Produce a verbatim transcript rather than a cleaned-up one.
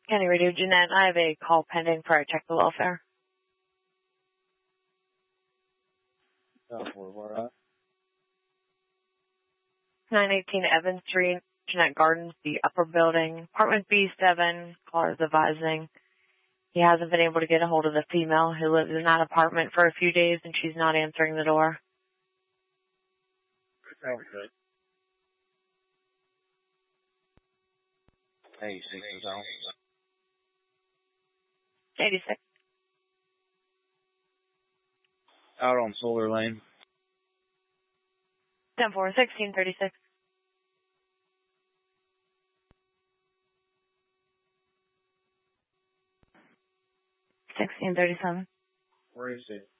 County Radio, Jeanette, I have a call pending for a check the welfare. Oh, where, where at? nine eighteen Evans Street, Jeanette Gardens, the upper building, apartment B seven, caller is advising. He hasn't been able to get a hold of the female who lives in that apartment for a few days and she's not answering the door. Okay. eighty-six is on. eighty-six. Out on Solar Lane. ten four, sixteen thirty-six. sixteen thirty-seven. Where is it?